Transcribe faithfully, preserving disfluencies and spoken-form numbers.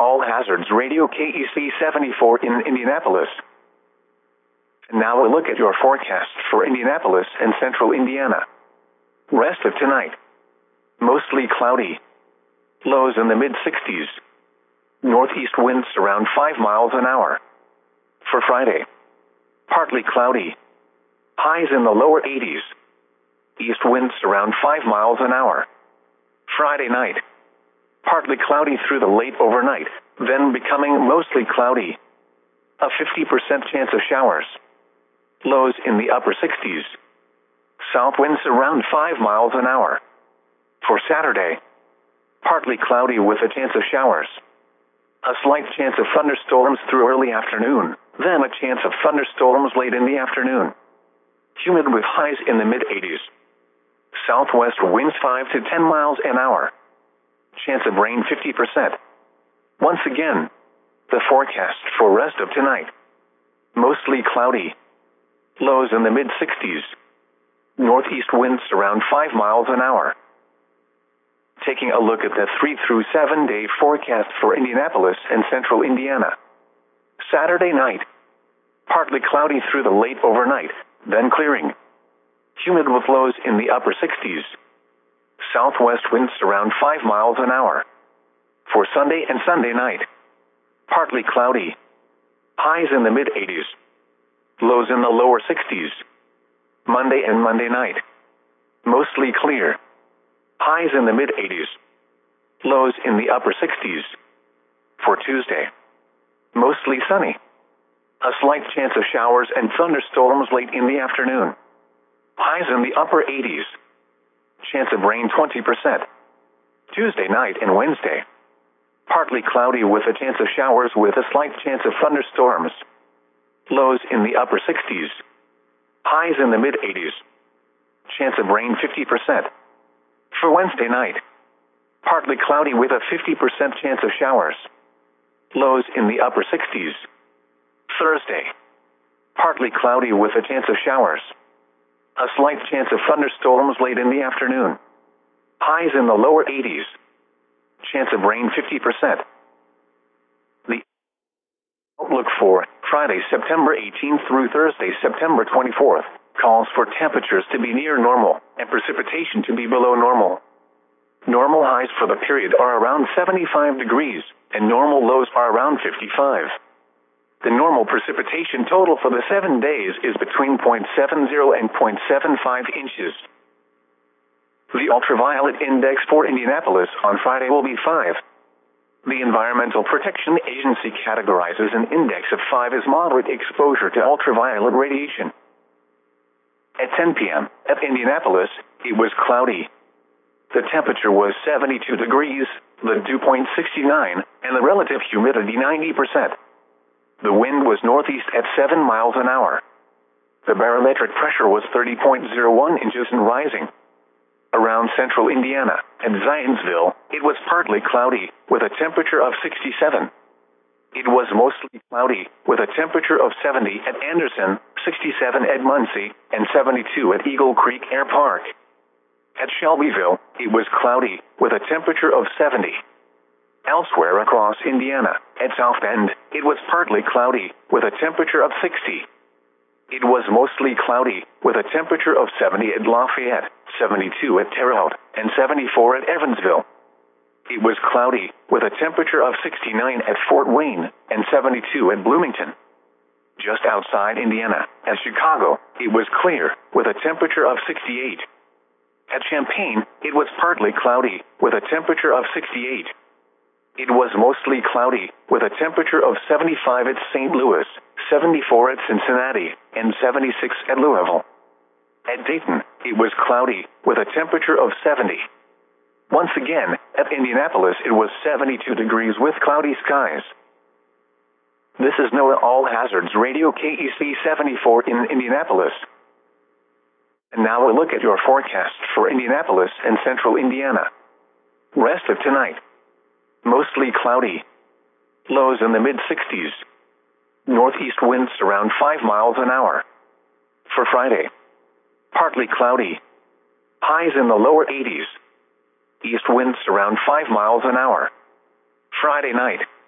All Hazards Radio K E C seventy-four in Indianapolis. And now a look at your forecast for Indianapolis and central Indiana. Rest of tonight. Mostly cloudy. Lows in the mid sixties. Northeast winds around five miles an hour. For Friday. Partly cloudy. Highs in the lower eighties. East winds around five miles an hour. Friday night. Partly cloudy through the late overnight, then becoming mostly cloudy. A fifty percent chance of showers. Lows in the upper sixties. South winds around five miles an hour. For Saturday. Partly cloudy with a chance of showers. A slight chance of thunderstorms through early afternoon, then a chance of thunderstorms late in the afternoon. Humid with highs in the mid eighties. Southwest winds five to ten miles an hour. Chance of rain fifty percent. Once again, the forecast for rest of tonight. Mostly cloudy. Lows in the mid sixties. Northeast winds around five miles an hour. Taking a look at the three through seven day forecast for Indianapolis and central Indiana. Saturday night. Partly cloudy through the late overnight, then clearing. Humid with lows in the upper sixties. Southwest winds around five miles an hour. For Sunday and Sunday night. Partly cloudy. Highs in the mid eighties. Lows in the lower sixties. Monday and Monday night. Mostly clear. Highs in the mid eighties. Lows in the upper sixties. For Tuesday. Mostly sunny. A slight chance of showers and thunderstorms late in the afternoon. Highs in the upper eighties. Chance of rain twenty percent. Tuesday night and Wednesday. Partly cloudy with a chance of showers with a slight chance of thunderstorms. Lows in the upper sixties. Highs in the mid eighties. Chance of rain fifty percent. For Wednesday night. Partly cloudy with a fifty percent chance of showers. Lows in the upper sixties. Thursday. Partly cloudy with a chance of showers. A slight chance of thunderstorms late in the afternoon. Highs in the lower eighties. Chance of rain fifty percent. The outlook for Friday, September eighteenth through Thursday, September twenty-fourth, calls for temperatures to be near normal and precipitation to be below normal. Normal highs for the period are around seventy-five degrees, and normal lows are around fifty-five. The normal precipitation total for the seven days is between zero point seven zero and zero point seven five inches. The ultraviolet index for Indianapolis on Friday will be five. The Environmental Protection Agency categorizes an index of five as moderate exposure to ultraviolet radiation. At ten p.m. at Indianapolis, it was cloudy. The temperature was seventy-two degrees, the dew point sixty-nine, and the relative humidity ninety percent. The wind was northeast at seven miles an hour. The barometric pressure was thirty point zero one inches and rising. Around central Indiana and Zionsville, it was partly cloudy, with a temperature of sixty-seven. It was mostly cloudy, with a temperature of seventy at Anderson, sixty-seven at Muncie, and seventy-two at Eagle Creek Air Park. At Shelbyville, it was cloudy, with a temperature of seventy. Elsewhere across Indiana, at South Bend, it was partly cloudy, with a temperature of sixty. It was mostly cloudy, with a temperature of seventy at Lafayette, seventy-two at Terre Haute, and seventy-four at Evansville. It was cloudy, with a temperature of sixty-nine at Fort Wayne, and seventy-two at Bloomington. Just outside Indiana, at Chicago, it was clear, with a temperature of sixty-eight. At Champaign, it was partly cloudy, with a temperature of sixty-eight. It was mostly cloudy, with a temperature of seventy-five at Saint Louis, seventy-four at Cincinnati, and seventy-six at Louisville. At Dayton, it was cloudy, with a temperature of seventy. Once again, at Indianapolis it was seventy-two degrees with cloudy skies. This is NOAA All Hazards Radio K E C seventy-four in Indianapolis. And now a look at your forecast for Indianapolis and central Indiana. Rest of tonight. Mostly cloudy. Lows in the mid sixties. Northeast winds around five miles an hour. For Friday. Partly cloudy. Highs in the lower eighties. East winds around five miles an hour. Friday night.